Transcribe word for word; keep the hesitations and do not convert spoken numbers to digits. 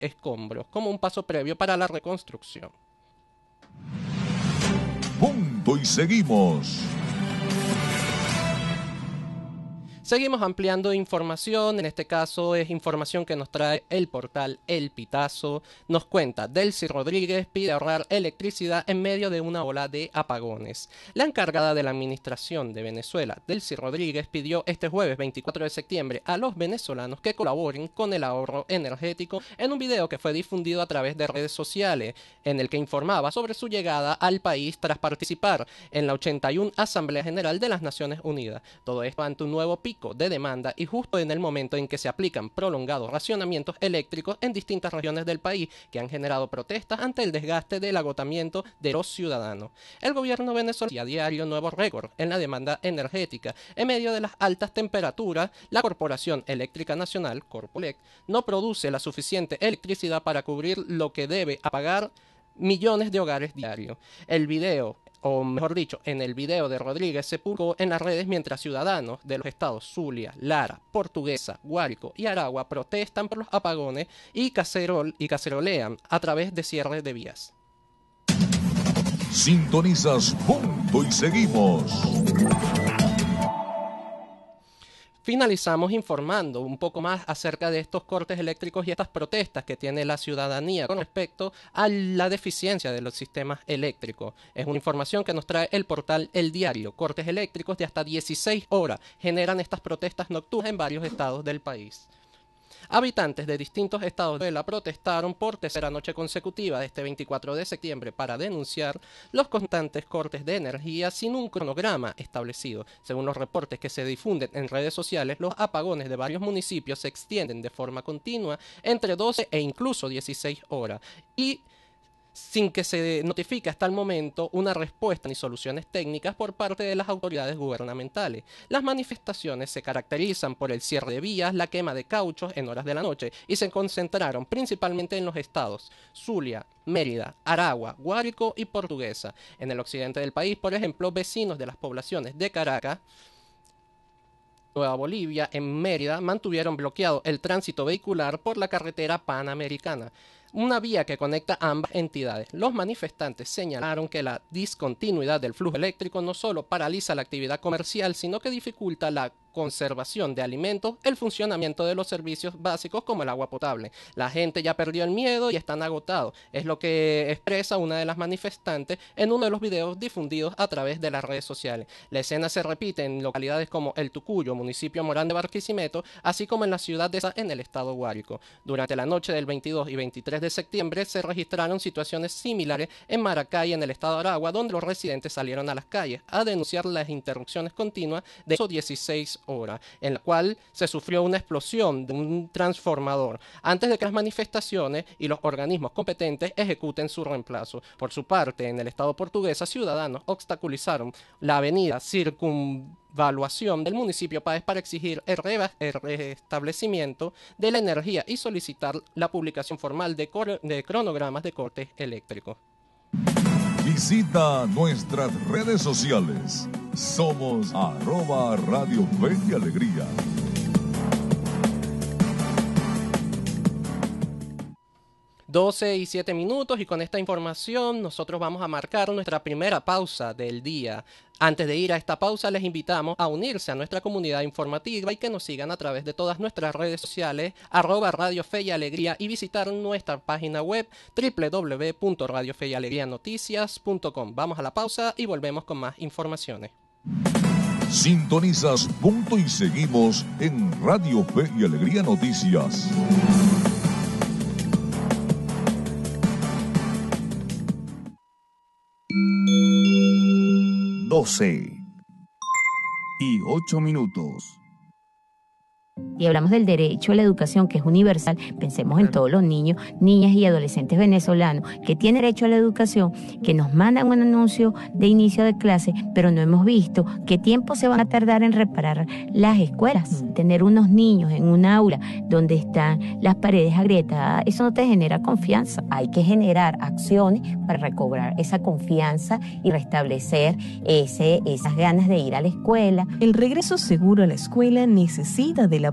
escombros como un paso previo para la reconstrucción. Punto y seguimos. Seguimos ampliando información, en este caso es información que nos trae el portal El Pitazo. Nos cuenta, Delcy Rodríguez pide ahorrar electricidad en medio de una ola de apagones. La encargada de la administración de Venezuela, Delcy Rodríguez, pidió este jueves veinticuatro de septiembre a los venezolanos que colaboren con el ahorro energético en un video que fue difundido a través de redes sociales, en el que informaba sobre su llegada al país tras participar en la ochenta y una Asamblea General de las Naciones Unidas. Todo esto ante un nuevo pico de demanda y justo en el momento en que se aplican prolongados racionamientos eléctricos en distintas regiones del país que han generado protestas ante el desgaste del agotamiento de los ciudadanos. El gobierno venezolano a diario nuevos récords en la demanda energética. En medio de las altas temperaturas, la Corporación Eléctrica Nacional, Corpolec, no produce la suficiente electricidad para cubrir lo que debe apagar millones de hogares diarios. El video o mejor dicho, en el video de Rodríguez se publicó en las redes mientras ciudadanos de los estados Zulia, Lara, Portuguesa, Guárico y Aragua protestan por los apagones y, cacerol, y cacerolean a través de cierres de vías. Sintonizas Punto y seguimos. Finalizamos informando un poco más acerca de estos cortes eléctricos y estas protestas que tiene la ciudadanía con respecto a la deficiencia de los sistemas eléctricos. Es una información que nos trae el portal El Diario. Cortes eléctricos de hasta dieciséis horas generan estas protestas nocturnas en varios estados del país. Habitantes de distintos estados de la protestaron por tercera noche consecutiva de este veinticuatro de septiembre para denunciar los constantes cortes de energía sin un cronograma establecido. Según los reportes que se difunden en redes sociales, los apagones de varios municipios se extienden de forma continua entre doce e incluso dieciséis horas y sin que se notifique hasta el momento una respuesta ni soluciones técnicas por parte de las autoridades gubernamentales. Las manifestaciones se caracterizan por el cierre de vías, la quema de cauchos en horas de la noche y se concentraron principalmente en los estados Zulia, Mérida, Aragua, Guárico y Portuguesa. En el occidente del país, por ejemplo, vecinos de las poblaciones de Caracas, Nueva Bolivia, en Mérida, mantuvieron bloqueado el tránsito vehicular por la carretera Panamericana, una vía que conecta a ambas entidades. Los manifestantes señalaron que la discontinuidad del flujo eléctrico no solo paraliza la actividad comercial, sino que dificulta la conservación de alimentos, el funcionamiento de los servicios básicos como el agua potable. La gente ya perdió el miedo y están agotados, es lo que expresa una de las manifestantes en uno de los videos difundidos a través de las redes sociales. La escena se repite en localidades como El Tucuyo, municipio Morán de Barquisimeto, así como en la ciudad de Sa en el estado Guárico. Durante la noche del veintidós y veintitrés de septiembre se registraron situaciones similares en Maracay, en el estado de Aragua, donde los residentes salieron a las calles a denunciar las interrupciones continuas de esos dieciséis horas, en la cual se sufrió una explosión de un transformador antes de que las manifestaciones y los organismos competentes ejecuten su reemplazo. Por su parte, en el estado portuguesa, ciudadanos obstaculizaron la avenida Circunvaluación del municipio Páez para exigir el, re el restablecimiento de la energía y solicitar la publicación formal de, de cronogramas de cortes eléctricos. Visita nuestras redes sociales. Somos arroba Radio Fe y Alegría. doce y siete minutos y con esta información nosotros vamos a marcar nuestra primera pausa del día. Antes de ir a esta pausa les invitamos a unirse a nuestra comunidad informativa y que nos sigan a través de todas nuestras redes sociales arroba Radio Fe y Alegría y visitar nuestra página web doble u doble u doble u punto radio fe y alegría noticias punto com. Vamos a la pausa y volvemos con más informaciones. Sintonizas Punto y seguimos en Radio Fe y Alegría Noticias. doce y ocho minutos. Y hablamos del derecho a la educación, que es universal. Pensemos en todos los niños, niñas y adolescentes venezolanos que tienen derecho a la educación, que nos mandan un anuncio de inicio de clase, pero no hemos visto qué tiempo se van a tardar en reparar las escuelas. Mm. Tener unos niños en un aula donde están las paredes agrietadas, eso no te genera confianza. Hay que generar acciones para recobrar esa confianza y restablecer ese, esas ganas de ir a la escuela. El regreso seguro a la escuela necesita de la